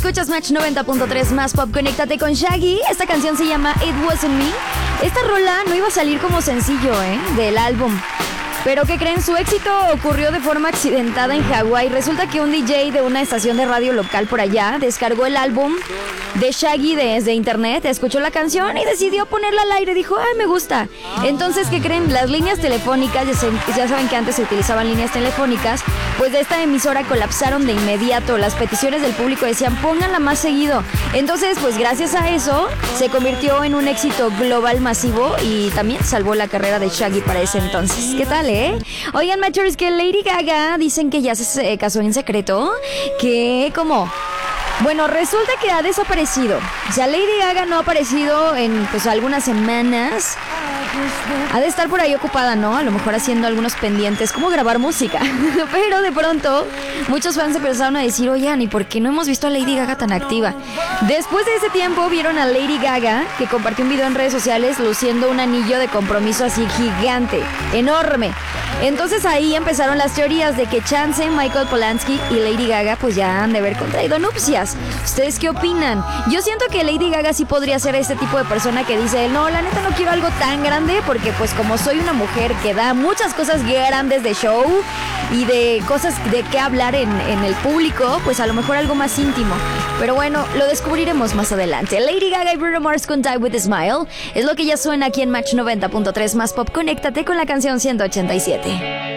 Escuchas Match 90.3 más pop. Conéctate con Shaggy. Esta canción se llama It Wasn't Me. Esta rola no iba a salir como sencillo, del álbum. Pero ¿qué creen? Su éxito ocurrió de forma accidentada en Hawái. Resulta que un DJ de una estación de radio local por allá descargó el álbum de Shaggy desde internet, escuchó la canción y decidió ponerla al aire. Dijo, ay, me gusta. Entonces, ¿qué creen? Las líneas telefónicas, ya saben que antes se utilizaban líneas telefónicas, pues de esta emisora colapsaron de inmediato. Las peticiones del público decían, pónganla más seguido. Entonces, pues gracias a eso, se convirtió en un éxito global masivo y también salvó la carrera de Shaggy para ese entonces. ¿Qué tal, Oigan, Matchers, que Lady Gaga dicen que ya se casó en secreto. Que, ¿cómo? Bueno, resulta que ha desaparecido. O sea, Lady Gaga no ha aparecido en, pues, algunas semanas. Ha de estar por ahí ocupada, ¿no? A lo mejor haciendo algunos pendientes, como grabar música. Pero de pronto, muchos fans empezaron a decir, oigan, ¿y por qué no hemos visto a Lady Gaga tan activa? Después de ese tiempo, vieron a Lady Gaga, que compartió un video en redes sociales luciendo un anillo de compromiso así gigante, enorme. Entonces ahí empezaron las teorías de que chance, Michael Polanski y Lady Gaga pues ya han de haber contraído nupcias. ¿Ustedes qué opinan? Yo siento que Lady Gaga sí podría ser este tipo de persona que dice, no, la neta no quiero algo tan grande porque pues como soy una mujer que da muchas cosas grandes de show y de cosas de qué hablar en el público, pues a lo mejor algo más íntimo. Pero bueno, lo descubriremos más adelante. Lady Gaga y Bruno Mars con Die With A Smile es lo que ya suena aquí en Match 90.3 más pop. Conéctate con la canción 187.